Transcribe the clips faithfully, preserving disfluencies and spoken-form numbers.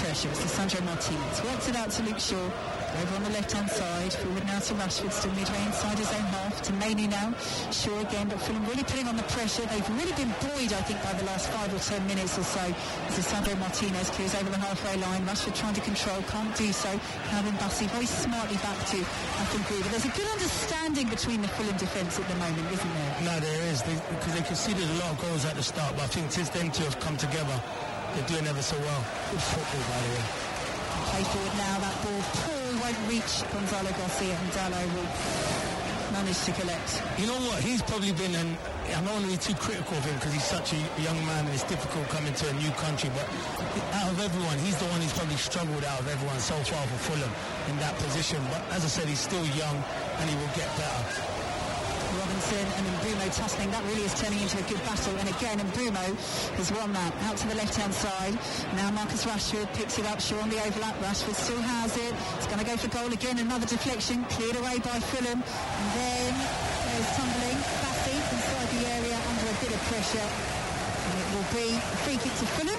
pressure. It's Lisandro Martinez. Works it out to Luke Shaw. Over on the left-hand side. Forward now to Rashford. Still midway inside his own half. To Mainoo now. Shaw again. But Fulham really putting on the pressure. They've really been buoyed, I think, by the last five or ten minutes or so. As Lisandro Martinez clears over the halfway line. Rashford trying to control. Can't do so. Calvin Bassey very smartly back to Afan Gruber. There's a good understanding between the Fulham defence at the moment, isn't there? No, there is. They, because they conceded a lot of goals at the start. But I think since them two have come together, they're doing ever so well. Good football, by the way. Play forward now. That ball, Paul won't reach Gonzalo Garcia, and Dalot will manage to collect. You know what? He's probably been, and I don't want to be too critical of him because he's such a young man and it's difficult coming to a new country. But out of everyone, he's the one who's probably struggled out of everyone so far for Fulham in that position. But as I said, he's still young and he will get better. Robinson and Mbeumo tussling. That really is turning into a good battle. And again, Mbeumo has won that. Out to the left-hand side. Now Marcus Rashford picks it up. Shaw on the overlap. Rashford still has it. It's going to go for goal again. Another deflection. Cleared away by Fulham. And then there's tumbling. Bassey inside the area under a bit of pressure. And it will be a free kick to Fulham.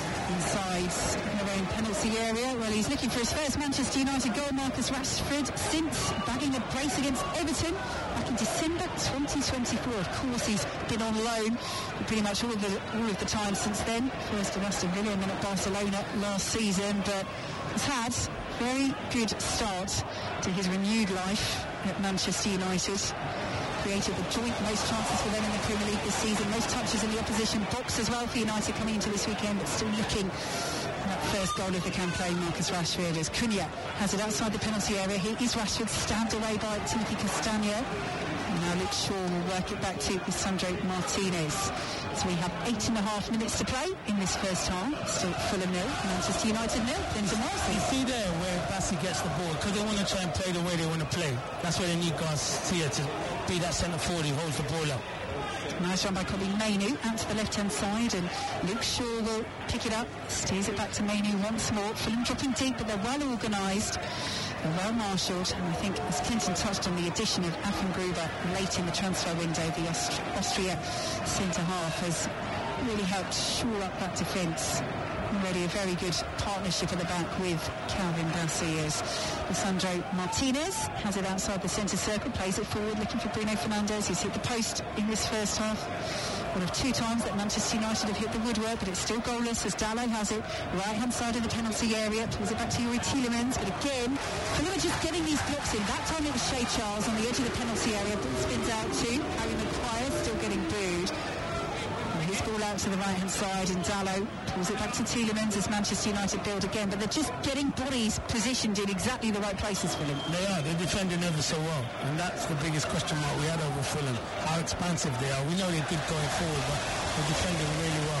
Inside their own penalty area. Well, he's looking for his first Manchester United goal, Marcus Rashford, since bagging a brace against Everton back in December twenty twenty-four. Of course, he's been on loan pretty much all of the all of the time since then. First at Aston Villa and then at Barcelona last season, but has had a very good start to his renewed life at Manchester United. Created the joint most chances for them in the Premier League this season, most touches in the opposition box as well for United coming into this weekend, but still looking at that first goal of the campaign. Marcus Rashford, as Cunha has it outside the penalty area. Here is Rashford, stabbed away by Timothy Castagne. And now Luke Shaw will work it back to Lisandro Martinez. So we have eight and a half minutes to play in this first half. Still Fulham nil, Manchester United nil. Benzema. You see there where Bassey gets the ball, because they want to try and play the way they want to play. That's why they need Garcia to be that centre forward who holds the ball up. Nice run by Kobbie Mainoo out to the left-hand side, and Luke Shaw will pick it up, steers it back to Mainoo once more. Fulham dropping deep, but they're well organised, they're well marshalled, and I think, as Clinton touched on, the addition of Afan Gruber late in the transfer window, the Aust- Austria centre-half, has really helped shore up that defence. Already a very good partnership at the back with Calvin Bassey as Lisandro Martinez has it outside the centre circle, plays it forward, looking for Bruno Fernandes, who's hit the post in this first half. One of two times that Manchester United have hit the woodwork, but it's still goalless as Dalot has it, right-hand side of the penalty area, pulls it back to Youri Tielemans, but again, Fulham are just getting these blocks in. That time it was Shea Charles on the edge of the penalty area, ball spins out to Harry Maguire, still getting booed. His ball out to the right-hand side, and Dalot pulls it back to Tielemans as Manchester United build again. But they're just getting bodies positioned in exactly the right places for them. They are. They're defending ever so well. And that's the biggest question mark we had over Fulham. How expansive they are. We know they're good going forward, but they're defending really well.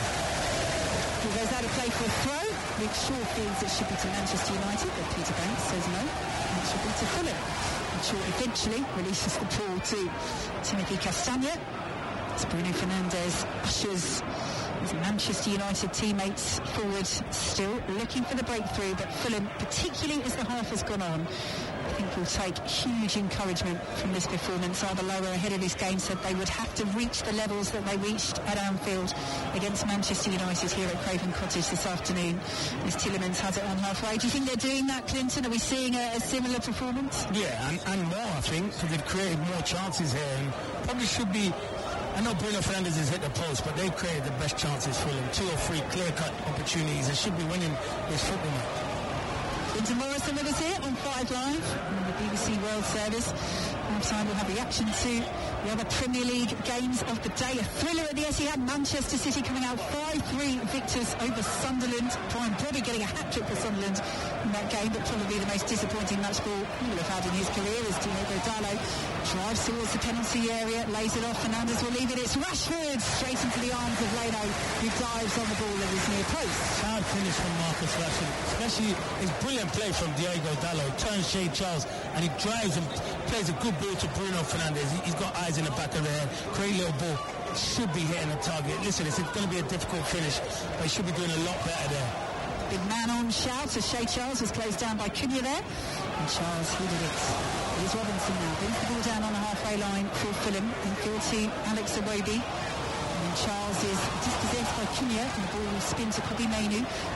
He goes out of play for a throw. Luke Shaw feels it should be to Manchester United, but Peter Banks says no. It should be to Fulham. And Shaw eventually releases the ball to Timothy Castagne. It's Bruno Fernandes ushers his Manchester United teammates forward, still looking for the breakthrough, but Fulham, particularly as the half has gone on, I think will take huge encouragement from this performance. Arbeloa ahead of this game said they would have to reach the levels that they reached at Anfield against Manchester United here at Craven Cottage this afternoon. As Tielemans has it on halfway. Do you think they're doing that, Clinton? Are we seeing a, a similar performance? Yeah, and, and more, I think, because they've created more chances here and probably should be. I know Bruno Fernandes has hit the post, but they've created the best chances for them. Two or three clear-cut opportunities. They should be winning this football match. Clinton Morrison with us here on Five Live on the B B C World Service. Outside we'll have reaction to the other Premier League games of the day. A thriller at the Etihad. Manchester City coming out five three victors over Sunderland. Brian Brobby getting a hat-trick for Sunderland in that game, but probably the most disappointing match ball he will have had in his career as Diogo Dalot drives towards the penalty area, lays it off. Fernandes will leave it. It's Rashford straight into the arms of Leno, who dives on the ball at his near post. Hard finish from Marcus Rashford, especially his brilliant play from Diogo Dalot. Turns Shea Charles and he drives and plays a good ball to Bruno Fernandes. He, he's got eyes in the back of the head. Great little ball. Should be hitting the target. Listen, it's going to be a difficult finish, but he should be doing a lot better there. Big man on shout as Shea Charles was closed down by Cunha there. And Charles headed it. Here's Robinson now. Brings the ball down on the halfway line for Fulham. Infield to Alex Iwobi. And Charles is dispossessed by Cunha. And the ball will spin to Kobbie Mainoo.